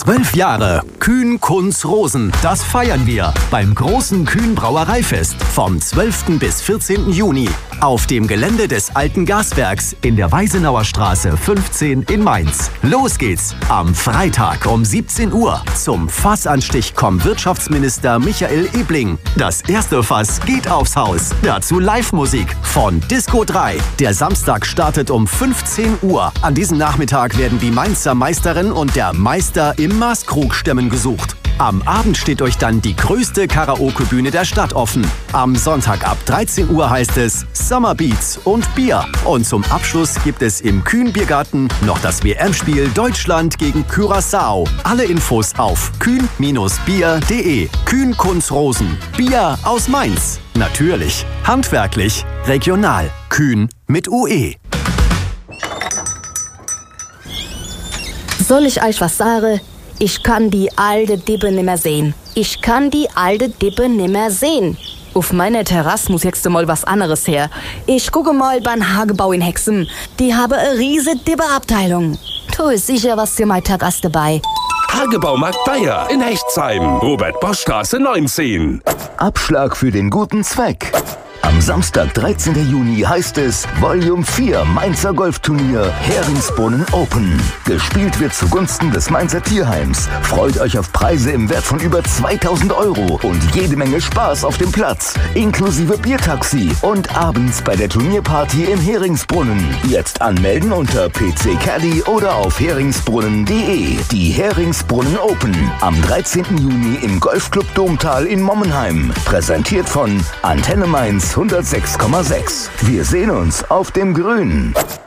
12 Jahre Kühn Kunz Rosen, das feiern wir beim großen Kühn Brauereifest vom 12. bis 14. Juni auf dem Gelände des alten Gaswerks in der Weisenauer Straße 15 in Mainz. Los geht's am Freitag um 17 Uhr. Zum Fassanstich kommt Wirtschaftsminister Michael Ebling. Das erste Fass geht aufs Haus. Dazu Live-Musik von Disco 3. Der Samstag startet um 15 Uhr. An diesem Nachmittag werden die Mainzer Meisterin und der Meister im Maßkrug stemmen gesucht. Am Abend steht euch dann die größte Karaoke-Bühne der Stadt offen. Am Sonntag ab 13 Uhr heißt es Summer Beats und Bier. Und zum Abschluss gibt es im Kühn Biergarten noch das WM-Spiel Deutschland gegen Curaçao. Alle Infos auf kühn-bier.de. Kühn Kunz Rosen. Bier aus Mainz. Natürlich, handwerklich, regional. Kühn mit UE. Soll ich euch was sagen? Ich kann die alte Dippe nimmer sehen. Ich kann die alte Dippe nimmer sehen. Auf meiner Terrasse muss jetzt mal was anderes her. Ich gucke mal beim Hagebau in Hexen. Die haben eine riesige Dippeabteilung. Du ist sicher was für mein Terrasse dabei. Hagebaumarkt Bayer in Hechtsheim. Robert-Bosch-Straße 19. Abschlag für den guten Zweck. Am Samstag, 13. Juni heißt es Volume 4 Mainzer Golfturnier Heringsbrunnen Open. Gespielt wird zugunsten des Mainzer Tierheims. Freut euch auf Preise im Wert von über 2000 € und jede Menge Spaß auf dem Platz, inklusive Biertaxi und abends bei der Turnierparty im Heringsbrunnen. Jetzt anmelden unter PC Caddy oder auf heringsbrunnen.de. Die Heringsbrunnen Open am 13. Juni im Golfclub Domtal in Mommenheim. Präsentiert von Antenne Mainz 106,6. Wir sehen uns auf dem Grün.